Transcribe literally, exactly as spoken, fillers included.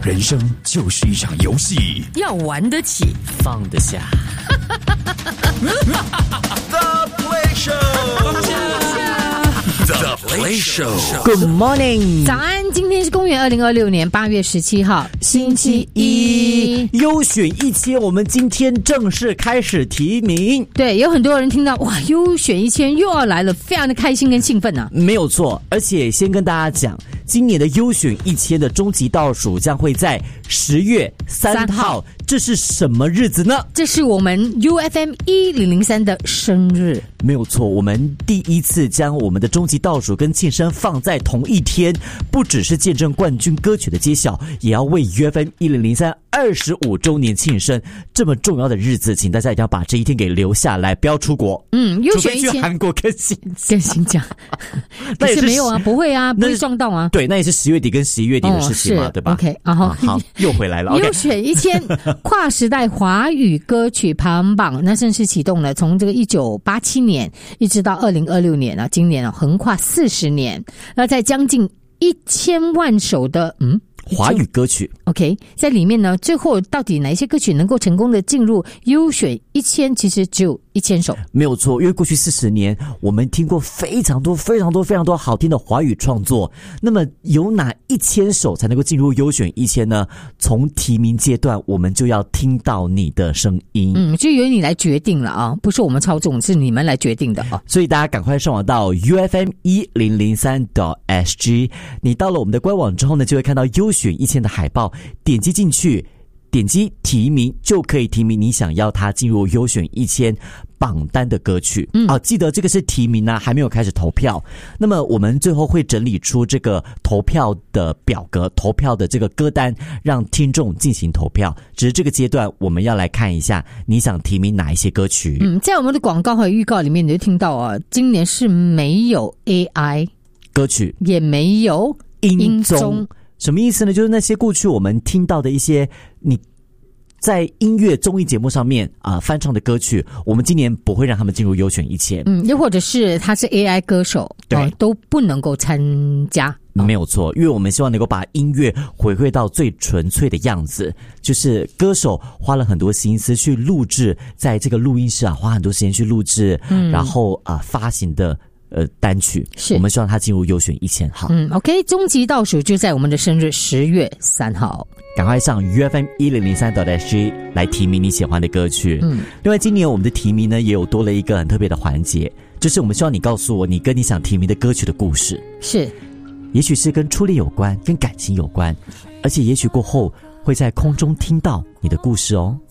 人生就是一场游戏， 要玩得起， 放得下。 The Play Show，The Play Show。Good morning， 早安！今天是公元二零二六年八月十七号，星期一。 优选一千，我们今天正式开始提名。 对，有很多人听到哇，优选一千又要来了，非常的开心跟兴奋啊！ 没有错，而且先跟大家讲，今年的优选一千的终极倒数将会在十月三号。这是什么日子呢？ 这是我们 U F M 一零零三的生日。 没有错，我们第一次将我们的终极倒数跟庆生放在同一天，不只是见证冠军歌曲的揭晓，也要为 U F M 一零零三二十五周年庆生。这么重要的日子，请大家一定要把这一天给留下来，不要出国。 嗯，优选一千除非去韩国跟新跟新疆， 那也是没有啊，不会啊，不会撞到啊。 对，那也是十月底跟十一月底的事情嘛， 哦、 对吧 ？OK， 然后、 啊、好，又回来了。 优选一千跨时代华语歌曲排行榜，那正式启动了，从这个一九八七年一直到二零二六年啊，今年啊横跨四十年，那在将近一千万首的嗯。 华语歌曲 OK， 在里面呢，最后到底哪一些歌曲能够成功的进入优选一千？其实只有一千首， 没有错。因为过去四十年，我们听过非常多、非常多、非常多好听的华语创作。那么，有哪一千首才能够进入优选一千呢？从提名阶段，我们就要听到你的声音。 嗯，就由你来决定了啊，不是我们操纵，是你们来决定的啊。 所以大家赶快上网到 U F M 一零零三 点 S G， 你到了我们的官网之后呢，就会看到优选一千的海报，点击进去，点击提名就可以提名你想要它进入优选一千榜单的歌曲。嗯，啊，记得这个是提名啊，还没有开始投票。那么我们最后会整理出这个投票的表格，投票的这个歌单，让听众进行投票。只是这个阶段，我们要来看一下你想提名哪一些歌曲。 嗯，在我们的广告和预告里面，你就听到啊，今年是没有 A I 歌曲， 也没有音综。什么意思呢？就是那些过去我们听到的一些你在音乐综艺节目上面啊、呃、翻唱的歌曲，我们今年不会让他们进入优选一千。 嗯，又或者是他是 A I 歌手， 对、 哦，都不能够参加。哦、 没有错，因为我们希望能够把音乐回归到最纯粹的样子，就是歌手花了很多心思去录制，在这个录音室啊花很多时间去录制，嗯，然后啊、呃、发行的。呃，单曲是我们希望它进入优选一千。好， 嗯 ，OK， 终极倒数就在我们的生日十月三号， 赶快上 U F M 一零零三 点 S G 来提名你喜欢的歌曲。嗯，另外今年我们的提名呢也有多了一个很特别的环节，就是我们希望你告诉我你跟你想提名的歌曲的故事， 是， 也许是跟初恋有关，跟感情有关，而且也许过后会在空中听到你的故事哦。